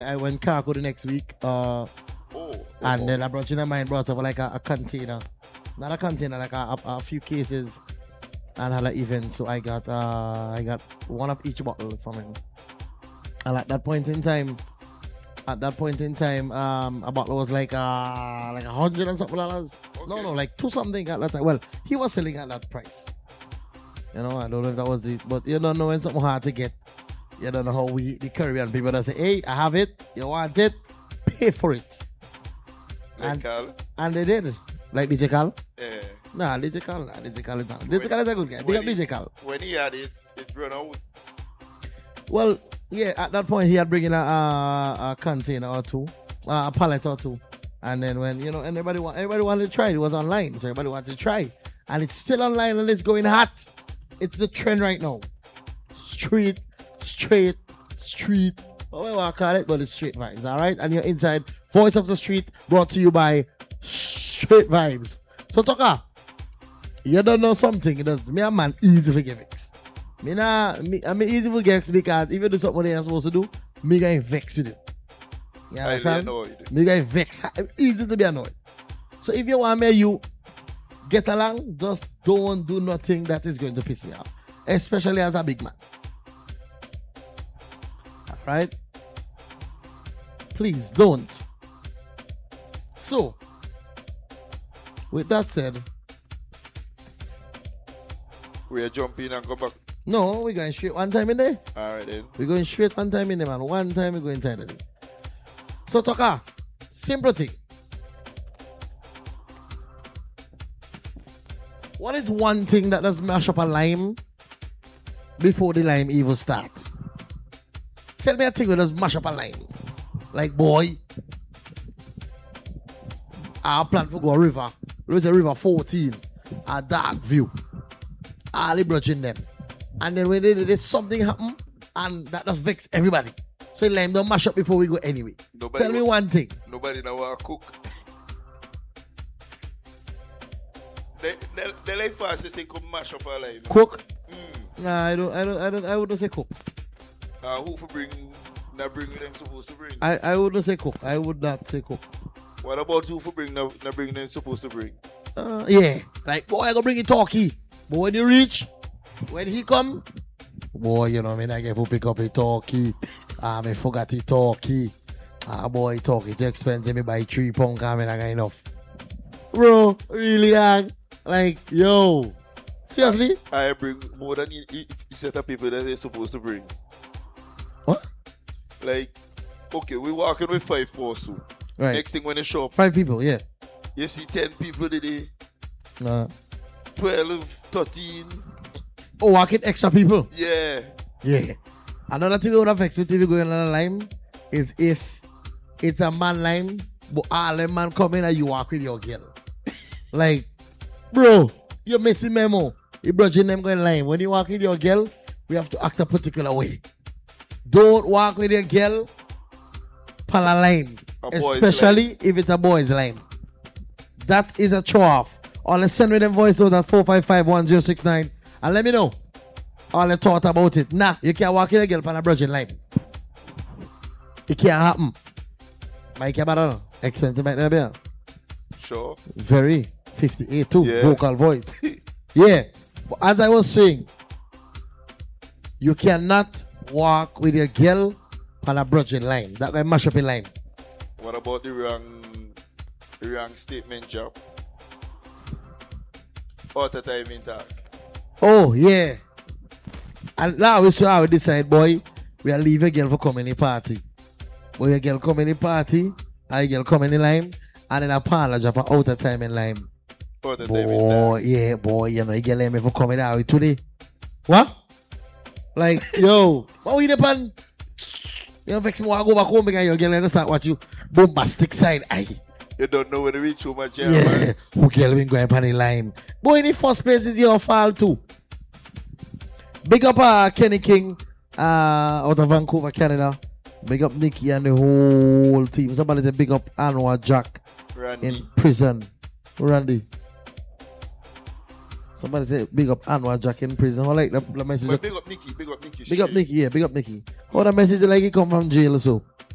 I went Carco the next week. And then I brought mine brought over like a container. Not a container, like a few cases and had an event. So I got one of each bottle from him. And at that point in time, a bottle was like $100 and something dollars. Okay. No, like two something at that time. Well, he was selling at that price. You know, I don't know if that was it, but you don't know when something hard to get. You don't know how the Caribbean people that say, hey, I have it, you want it, pay for it. And they did. Like DJ Cal? Yeah. Nah, DJ Cal is not. DJ Cal is a good guy. Big up DJ Cal. When he had it, it ran out. Well, yeah, at that point he had bring in a container or two, a pallet or two. And then when, you know, everybody wanted to try it. It was online, so everybody wanted to try. And it's still online and it's going hot. It's the trend right now. Street, whatever I call it, but it's Street Vibes, alright? And you're inside Voice of the Street, brought to you by Street Vibes. So, Toka, you don't know something. It does. Me a man easy for gimmicks. I'm easy for gimmicks because if you do something you're not supposed to do, me get vexed with you. You understand? Me get vexed. I'm easy to be annoyed. So if you want me, you get along, just don't do nothing that is going to piss me off. Especially as a big man. Alright? Please don't. So, with that said, we are jumping and go back. No, we're going straight one time in there. Alright then. We're going straight one time in there, man. One time we're going inside of it. So, Toka, simple thing. What is one thing that does mash up a lime before the lime even start? Tell me a thing that does mash up a lime. Like, boy, I plan to go a river. There's a river 14, a dark view. All the bridging them. And then when there's something happen, and that just vex everybody. So the lime don't mash up before we go anyway. Tell me one thing. Nobody know how to cook. The like fastest thing could mash up our life. Cook? Nah, I wouldn't say cook. Who for bring them supposed to bring? I wouldn't say cook. I would not say cook. What about who for bring them supposed to bring? Yeah. Like, boy, I gonna bring it talkie. But when you reach, when he come, boy, you know, I get to pick up a talkie. I forgot the talkie. Boy, talkie too expensive. Me buy 3 pounds, I got enough. Bro, really, like, yo. Seriously? I bring more than you set of people that they're supposed to bring. What? Like, okay, we're walking with 5 person. Right. Next thing when they show up, 5 people, yeah. You see 10 people today. 12, 13. Oh, walking extra people? Yeah. Yeah. Another thing that would affect me if you go in on a lime is if it's a man lime, but all them man come in and you walk with your girl. Like, bro, you're missing memo. You bridging them going lime. When you walk with your girl, we have to act a particular way. Don't walk with your girl pan a lime. Especially if it's a boy's lime. That is a throw off. Or let's send me them voice note at 4551069 and let me know all the thought about it. Nah, you can't walk with a girl pan a bridging lime. It can't happen. Mike Yabarano, expensive might not be. Sure. Very 58 too. Yeah. Vocal voice. Yeah. But as I was saying, you cannot walk with your girl on a bridging line. That guy mash up a line. What about the wrong statement job? All the time in talk. Oh yeah. And now we saw how we decide, boy, we are leave a girl for coming in party. Boy, a girl come in the party, a girl come in the line, and then a parlor drop a out of time in line. Boy, yeah, boy, you know, you get me for coming out today. What? Like, yo, what we depend? You know, vex me, I go back home because your girl gonna start watch you bombastic side. Aye. You don't know when you reach home at jail. Yeah, who girl been going on the line? Boy, in the first place is your fault too. Big up Kenny King out of Vancouver, Canada. Big up Nicky and the whole team. Somebody say big up Anwar Jack Randy. In prison. Randy. Somebody say big up Anwar Jack in prison. How like the message? But big up Nicky. Big up Nicky, yeah, big up Nicky. How the message like he come from jail or so?